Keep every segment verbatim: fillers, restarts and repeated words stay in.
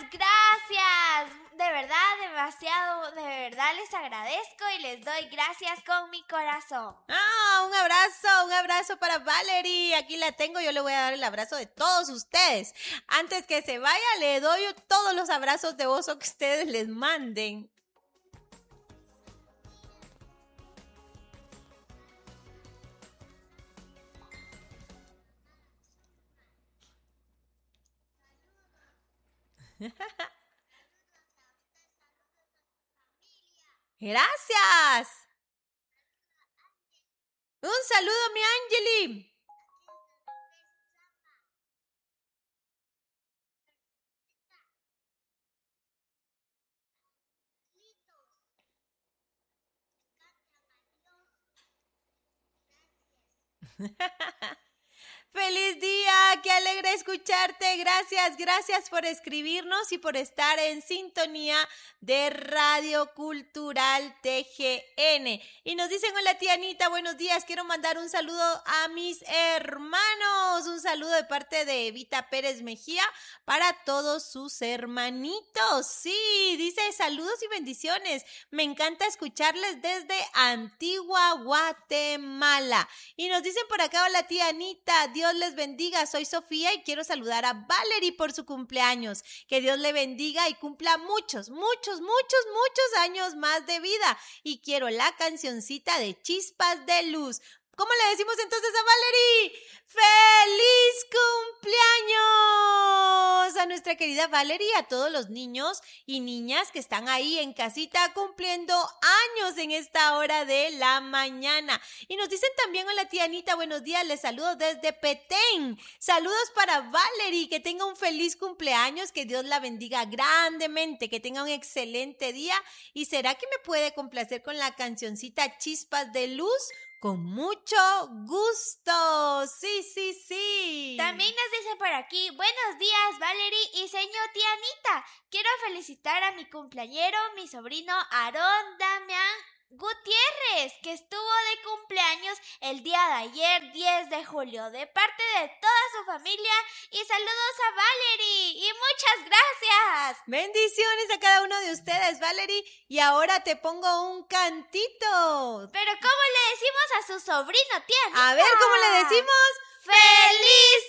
gracias. De verdad, demasiado, de verdad les agradezco y les doy gracias con mi corazón. Ah, un abrazo, un abrazo para Valerie. Aquí la tengo, yo le voy a dar el abrazo de todos ustedes. Antes que se vaya, le doy todos los abrazos de oso que ustedes les manden. Gracias. Un saludo, mi Angeli. ¡Feliz día! ¡Qué alegre escucharte! Gracias, gracias por escribirnos y por estar en sintonía de Radio Cultural T G N. Y nos dicen, hola tía Anita, buenos días. Quiero mandar un saludo a mis hermanos. Un saludo de parte de Evita Pérez Mejía para todos sus hermanitos. Sí, dice saludos y bendiciones. Me encanta escucharles desde Antigua, Guatemala. Y nos dicen por acá, hola tía Anita, Dios les bendiga, soy Sofía y quiero saludar a Valerie por su cumpleaños. Que Dios le bendiga y cumpla muchos, muchos, muchos, muchos años más de vida. Y quiero la cancioncita de Chispas de Luz. ¿Cómo le decimos entonces a Valerie? ¡Feliz cumpleaños! A nuestra querida Valerie, a todos los niños y niñas que están ahí en casita cumpliendo años en esta hora de la mañana. Y nos dicen también, hola tía Anita, buenos días, les saludo desde Petén. Saludos para Valerie, que tenga un feliz cumpleaños, que Dios la bendiga grandemente, que tenga un excelente día. ¿Y será que me puede complacer con la cancioncita Chispas de Luz? Con mucho gusto. Sí, sí, sí. También nos dice por aquí, buenos días Valerie y señor tía Anita. Quiero felicitar a mi cumpleañero, mi sobrino Aarón Damián Gutiérrez, que estuvo de cumpleaños el día de ayer, diez de julio, de parte de toda su familia, y saludos a Valerie y muchas gracias. Bendiciones a cada uno de ustedes, Valerie, y ahora te pongo un cantito. Pero ¿cómo le decimos a su sobrino, tía Anita? A ver, ¿cómo le decimos? ¡Feliz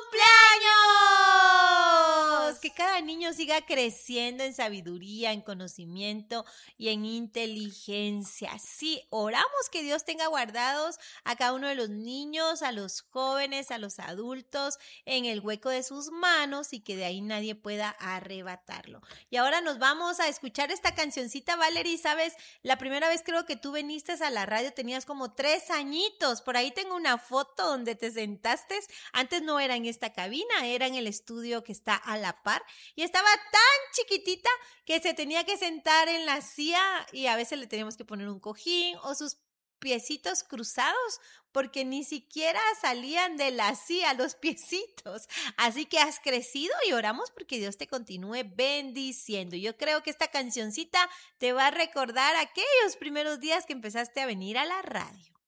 cumpleaños! Que cada niño siga creciendo en sabiduría, en conocimiento y en inteligencia. Sí, oramos que Dios tenga guardados a cada uno de los niños, a los jóvenes, a los adultos, en el hueco de sus manos y que de ahí nadie pueda arrebatarlo. Y ahora nos vamos a escuchar esta cancioncita, Valerie. Sabes, la primera vez creo que tú viniste a la radio tenías como tres añitos. Por ahí tengo una foto donde te sentaste. Antes no era en esta cabina, era en el estudio que está a la par y estaba tan chiquitita que se tenía que sentar en la silla y a veces le teníamos que poner un cojín o sus piecitos cruzados porque ni siquiera salían de la silla los piecitos. Así que has crecido y oramos porque Dios te continúe bendiciendo. Yo creo que esta cancioncita te va a recordar aquellos primeros días que empezaste a venir a la radio.